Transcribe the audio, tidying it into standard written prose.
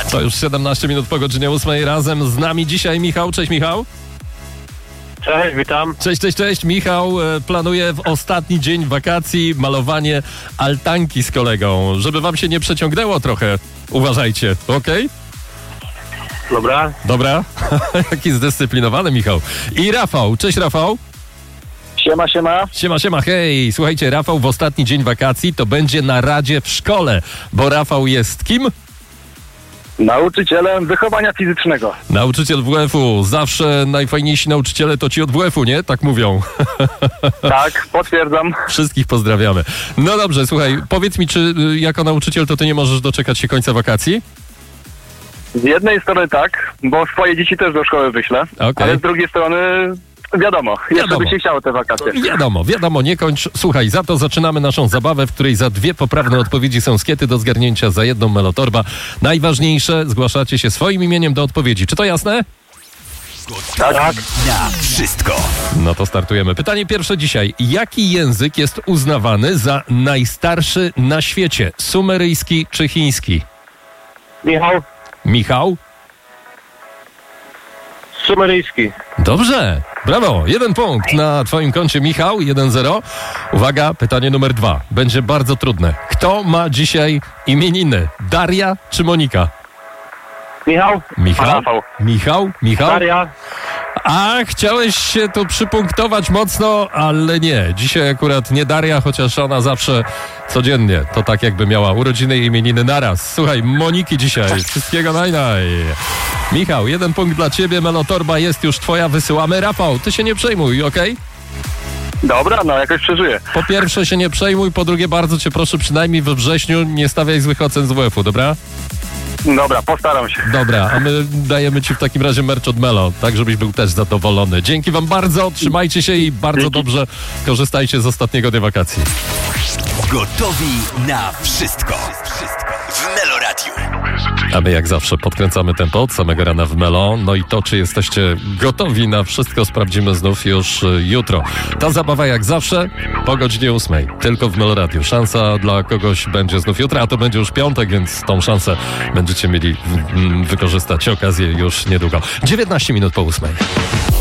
To już 17 minut po godzinie 8. Razem z nami dzisiaj Michał. Cześć Michał. Cześć, witam. Cześć. Michał planuje w ostatni dzień wakacji malowanie altanki z kolegą. Żeby wam się nie przeciągnęło trochę. Uważajcie, okej? Dobra. Jaki zdyscyplinowany Michał. I Rafał. Cześć Rafał. Siema. Hej. Słuchajcie, Rafał w ostatni dzień wakacji to będzie na radzie w szkole. Bo Rafał jest kim? Nauczycielem wychowania fizycznego. Nauczyciel WF-u. Zawsze najfajniejsi nauczyciele to ci od WF-u, nie? Tak mówią. Tak, potwierdzam. Wszystkich pozdrawiamy. No dobrze, słuchaj, powiedz mi, czy jako nauczyciel to ty nie możesz doczekać się końca wakacji? Z jednej strony tak, bo swoje dzieci też do szkoły wyślę, Okej. ale z drugiej strony wiadomo, jeszcze by się chciało te wakacje. Wiadomo, nie kończ. Słuchaj, za to zaczynamy naszą zabawę, w której za 2 poprawne odpowiedzi są skiety do zgarnięcia, za 1 melotorba. Najważniejsze, zgłaszacie się swoim imieniem do odpowiedzi. Czy to jasne? Tak. Na wszystko. No to startujemy. Pytanie pierwsze dzisiaj. Jaki język jest uznawany za najstarszy na świecie? Sumeryjski czy chiński? Michał? Sumeryjski. Dobrze, brawo, 1 punkt na twoim koncie, Michał, 1-0. Uwaga, pytanie numer 2. Będzie bardzo trudne. Kto ma dzisiaj imieniny? Daria czy Monika? Rafał. Michał? Daria. A, chciałeś się tu przypunktować mocno, ale nie. Dzisiaj akurat nie Daria, chociaż ona zawsze codziennie to tak jakby miała urodziny i imieniny naraz. Słuchaj, Moniki dzisiaj. Wszystkiego naj. Michał, 1 punkt dla ciebie, melotorba jest już twoja, wysyłamy. Rafał, ty się nie przejmuj, okej? Dobra, no jakoś przeżyję. Po pierwsze się nie przejmuj, po drugie bardzo cię proszę, przynajmniej we wrześniu nie stawiaj złych ocen z WF-u, dobra? Dobra, postaram się. Dobra, a my dajemy ci w takim razie merch od Melo, tak żebyś był też zadowolony. Dzięki wam bardzo, trzymajcie się i bardzo dobrze korzystajcie z ostatniego dnia wakacji. Gotowi na wszystko. W Melo Radio. A my jak zawsze podkręcamy tempo od samego rana w Melo. No i to, czy jesteście gotowi na wszystko, sprawdzimy znów już jutro. Ta zabawa jak zawsze po godzinie 8. Tylko w Melo Radio. Szansa dla kogoś będzie znów jutro, a to będzie już piątek, więc tą szansę będziecie mieli wykorzystać okazję już niedługo. 19 minut po 8.